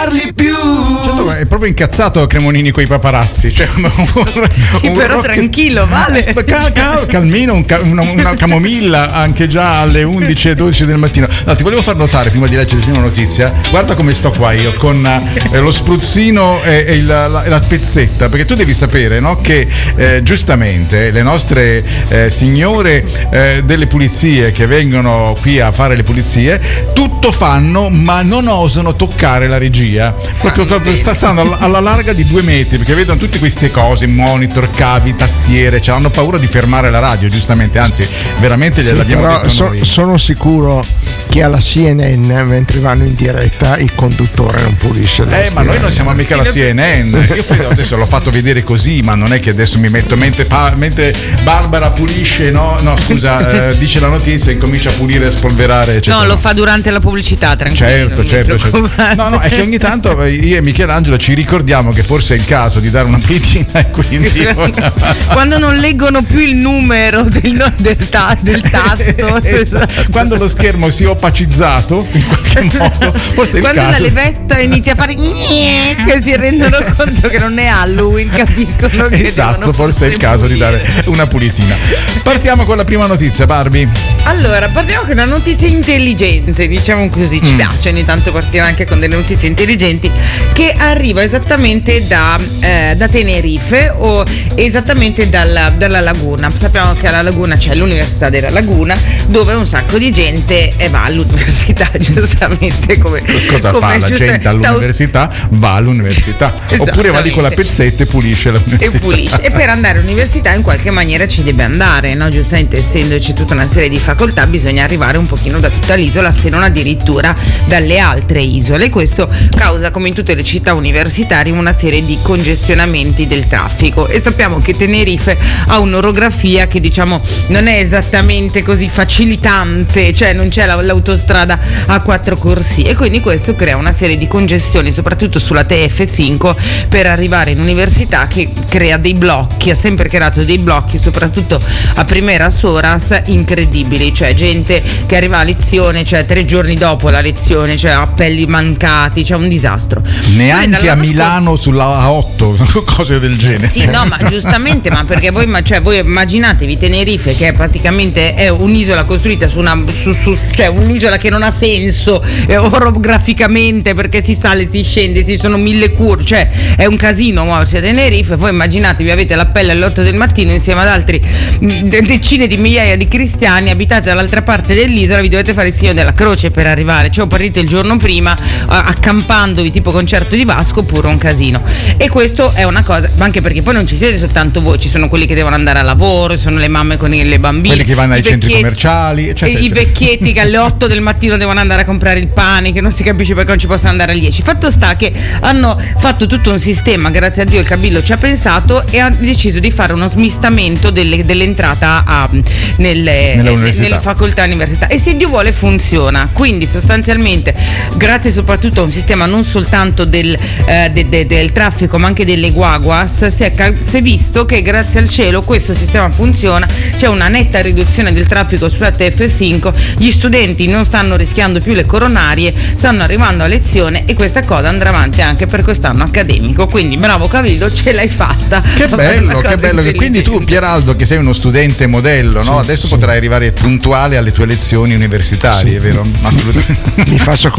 parli più. Certo, è proprio incazzato Cremonini coi paparazzi, cioè sì, però tranquillo, vale. Calmino, una camomilla anche già alle 11 e 12 del mattino. No, ti volevo far notare prima di leggere la notizia, guarda come sto qua io con lo spruzzino e la pezzetta, perché tu devi sapere, no, che giustamente le nostre signore delle pulizie che vengono qui a fare le pulizie tutto fanno, ma non osano toccare la regia, proprio stanno alla larga di 2 metri, perché vedono tutte queste cose, monitor, cavi, tastiere, cioè hanno paura di fermare la radio, giustamente, anzi veramente gliel'abbiamo detto noi. Sono sicuro che alla CNN, mentre vanno in diretta, il conduttore non pulisce la ma noi non siamo mica la CNN. Io poi adesso l'ho fatto vedere così, ma non è che adesso mi metto mentre Barbara pulisce, scusa, dice la notizia e incomincia a pulire e spolverare, eccetera. No, lo fa durante la pubblicità, tranquillo. Certo. No, è che ogni tanto io e Michelangelo ci ricordiamo che forse è il caso di dare una pulitina e quindi quando non leggono più il numero del tasto, quando lo schermo si è opacizzato in qualche modo, forse è quando il caso. la levetta inizia a fare che si rendono conto che non è Halloween, capiscono che esatto, forse è il caso di dare una pulitina. Partiamo con la prima notizia, Barbie. Allora, partiamo con una notizia intelligente, diciamo così, ci piace ogni tanto partire anche con delle notizie intelligenti, che arriva esattamente da Tenerife, o esattamente dalla laguna. Sappiamo che alla laguna c'è l'Università della Laguna, dove un sacco di gente va all'università, giustamente come fa la gente all'università? Va all'università, oppure va lì con la pezzetta e pulisce l'università. E per andare all'università in qualche maniera ci deve andare, no? Giustamente, essendoci tutta una serie di facoltà, bisogna arrivare un pochino da tutta l'isola, se non addirittura dalle altre isole. Questo causa, come in tutte le città universitarie, una serie di congestionamenti del traffico, e sappiamo che Tenerife ha un'orografia che, diciamo, non è esattamente così facilitante, cioè non c'è l'autostrada a 4 corsie, e quindi questo crea una serie di congestioni, soprattutto sulla TF5 per arrivare in università, che crea dei blocchi, ha sempre creato dei blocchi, soprattutto a primeras horas incredibili, cioè gente che arriva a lezione, cioè 3 giorni dopo la lezione, cioè appelli mancati, cioè un disastro. Neanche a Milano sulla A8, cose del genere. Sì, no, ma giustamente, ma perché voi immaginatevi Tenerife, che è praticamente è un'isola costruita cioè un'isola che non ha senso orograficamente, perché si sale, si scende, ci sono 1000 curve, cioè è un casino muoversi a Tenerife. Voi immaginatevi, avete l'appello alle 8 del mattino insieme ad altri decine di migliaia di cristiani, abitate dall'altra parte dell'isola, vi dovete fare il segno della croce per arrivare, cioè o partite il giorno prima accampandovi tipo concerto di Vasco, oppure un casino. E questo è una cosa, anche perché poi non ci siete soltanto voi, ci sono quelli che devono andare a lavoro, ci sono le mamme con le bambine, quelli che vanno ai centri commerciali, eccetera, i vecchietti che alle 8 del mattino devono andare a comprare il pane, che non si capisce perché non ci possono andare alle 10. Fatto sta che hanno fatto tutto un sistema, grazie a Dio il Cabildo ci ha pensato e ha deciso di fare uno smistamento dell'entrata nelle facoltà università, e se Dio vuole funziona. Quindi sostanzialmente, grazie soprattutto a un sistema non soltanto del traffico ma anche delle guaguas, si è visto che grazie al cielo questo sistema funziona, c'è una netta riduzione del traffico sulla TF5, gli studenti non stanno rischiando più le coronarie, stanno arrivando a lezione, e questa cosa andrà avanti anche per quest'anno accademico. Quindi bravo Cavildo, ce l'hai fatta. Che bello. Quindi tu, Pieraldo, che sei uno studente modello, no? Adesso potrai arrivare puntuale alle tue lezioni universitarie, vero? Assolutamente. Mi faccio